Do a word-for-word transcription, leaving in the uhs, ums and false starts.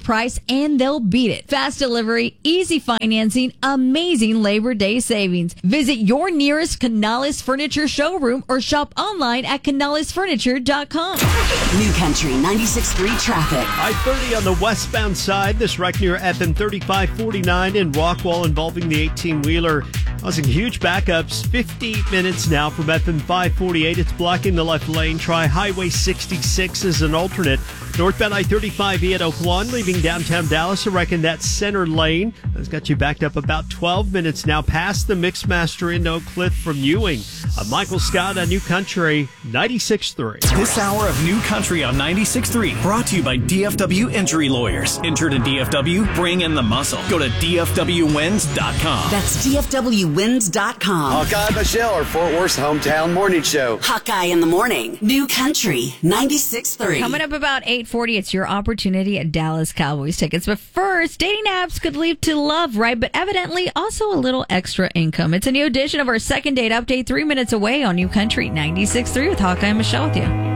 price, and they'll beat it. Fast delivery, easy financing, amazing Labor Day savings. Visit your nearest Canales Furniture showroom or shop online at canales furniture dot com. New Country ninety-six point three traffic. I thirty on the westbound side. This wreck near F M thirty-five forty-nine in Rockwall involving the eighteen-wheeler. Causing huge backups. fifty minutes now from F M five forty-eight. It's blocking the left lane. Try Highway sixty-six as an alternate. Northbound I thirty-five E at Oak Lawn, leaving downtown Dallas. I reckon that center lane has got you backed up about twelve minutes now past the Mixmaster into Oak Cliff from Ewing. I'm Michael Scott on New Country ninety-six point three. This hour of New Country on ninety-six point three brought to you by D F W Injury Lawyers. Injured in D F W? Bring in the muscle. Go to D F W wins dot com. That's D F W wins dot com. Hawkeye and Michelle, our Fort Worth's hometown morning show. Hawkeye in the morning. New Country ninety-six point three. Coming up about eight forty, it's your opportunity at Dallas Cowboys tickets. But first, dating apps could lead to love, right? But evidently also a little extra income. It's a new edition of our second date update, three minutes away on New Country ninety-six point three with Hawkeye and Michelle with you.